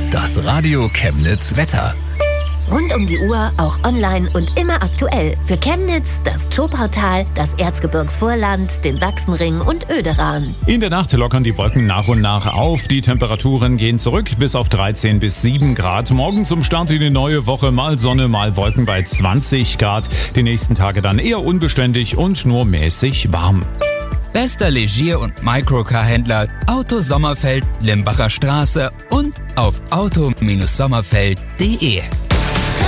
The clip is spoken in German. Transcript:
Das Radio Chemnitz Wetter. Rund um die Uhr, auch online und immer aktuell. Für Chemnitz, das Zschopautal, das Erzgebirgsvorland, den Sachsenring und Oederan. In der Nacht lockern die Wolken nach und nach auf. Die Temperaturen gehen zurück bis auf 13 bis 7 Grad. Morgen zum Start in die neue Woche mal Sonne, mal Wolken bei 20 Grad. Die nächsten Tage dann eher unbeständig und nur mäßig warm. Bester Legier- und Microcar-Händler Auto Sommerfeld, Limbacher Straße und auf auto-sommerfeld.de.